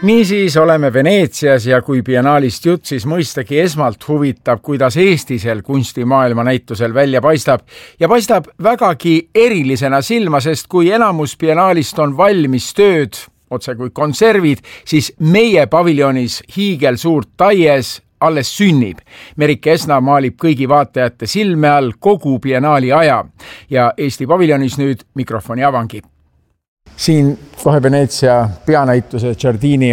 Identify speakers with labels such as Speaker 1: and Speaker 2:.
Speaker 1: Niisiis oleme Veneetsias ja kui biennaalist jutt, siis mõistagi esmalt huvitab, kuidas Eestisel kunstimaailma näitusel välja paistab. Ja paistab vägagi erilisena silma, sest kui enamus biennaalist on valmis tööd, otse kui konservid, siis meie paviljonis hiigel suurt taies alles sünnib. Merike Esna maalib kõigi vaatajate silme all kogu biennaali aja ja Eesti paviljonis nüüd mikrofoni avangi. Siin kohe Veneetsia peanäituse Giardini